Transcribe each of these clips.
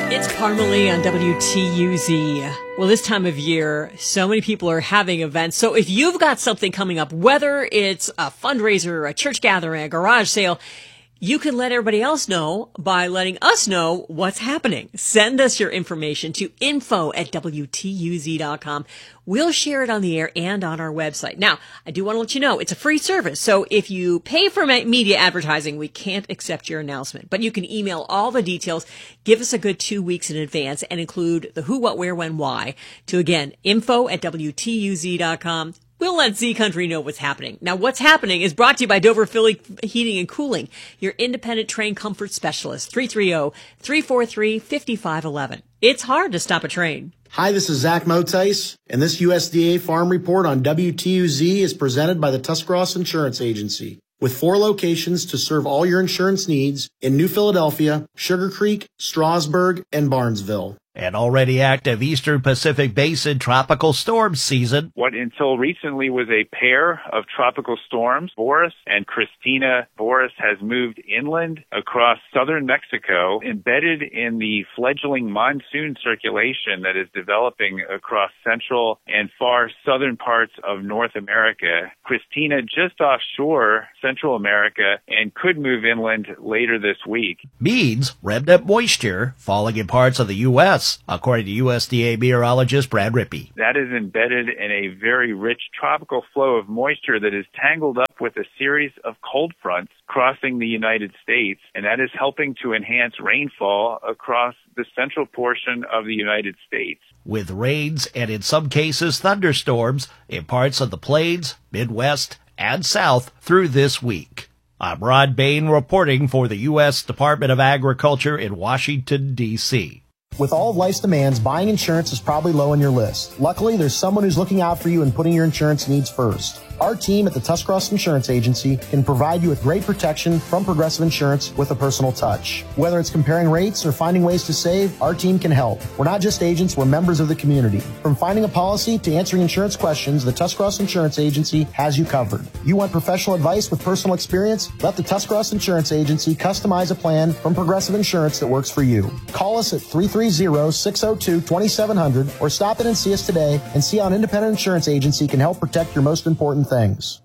It's Parmalee on WTUZ. Well, this time of year, so many people are having events. So if you've got something coming up, whether it's a fundraiser, a church gathering, a garage sale, you can let everybody else know by letting us know what's happening. Send us your information to info@WTUZ.com. We'll share it on the air and on our website. Now, I do want to let you know it's a free service. So if you pay for media advertising, we can't accept your announcement. But you can email all the details. Give us a good 2 weeks in advance and include the who, what, where, when, why to, again, info@WTUZ.com. We'll let Z Country know what's happening. Now, what's happening is brought to you by Dover Philly Heating and Cooling, your independent train comfort specialist, 330-343-5511. It's hard to stop a train. Hi, this is Zach Motice, and this USDA Farm Report on WTUZ is presented by the Tuscarawas Insurance Agency. With 4 locations to serve all your insurance needs in New Philadelphia, Sugar Creek, Strasburg, and Barnesville. An already active Eastern Pacific Basin tropical storm season. What until recently was a pair of tropical storms, Boris and Christina. Boris has moved inland across southern Mexico, embedded in the fledgling monsoon circulation that is developing across central and far southern parts of North America. Christina just offshore Central America and could move inland later this week. Means remnant moisture falling in parts of the U.S., according to USDA meteorologist Brad Rippey. That is embedded in a very rich tropical flow of moisture that is tangled up with a series of cold fronts crossing the United States, and that is helping to enhance rainfall across the central portion of the United States. With rains and in some cases thunderstorms in parts of the Plains, Midwest, and South through this week. I'm Rod Bain reporting for the U.S. Department of Agriculture in Washington, D.C. With all of life's demands, buying insurance is probably low on your list. Luckily, there's someone who's looking out for you and putting your insurance needs first. Our team at the Tuscarawas Insurance Agency can provide you with great protection from Progressive Insurance with a personal touch. Whether it's comparing rates or finding ways to save, our team can help. We're not just agents, we're members of the community. From finding a policy to answering insurance questions, the Tuscarawas Insurance Agency has you covered. You want professional advice with personal experience? Let the Tuscarawas Insurance Agency customize a plan from Progressive Insurance that works for you. Call us at 330-602-2700 or stop in and see us today and see how an independent insurance agency can help protect your most important things.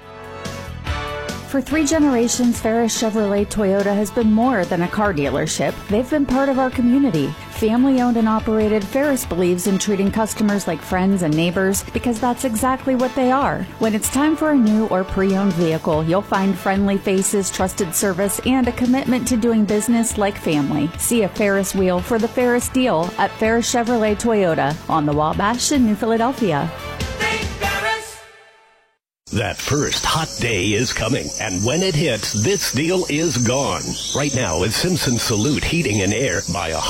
For 3 generations, Ferris Chevrolet Toyota has been more than a car dealership. They've been part of our community. Family owned and operated, Ferris believes in treating customers like friends and neighbors because that's exactly what they are. When it's time for a new or pre-owned vehicle, you'll find friendly faces, trusted service, and a commitment to doing business like family. See a Ferris wheel for the Ferris deal at Ferris Chevrolet Toyota on the Wabash in New Philadelphia. That first hot day is coming, and when it hits, this deal is gone. Right now, at Simpson Salute Heating and Air, buy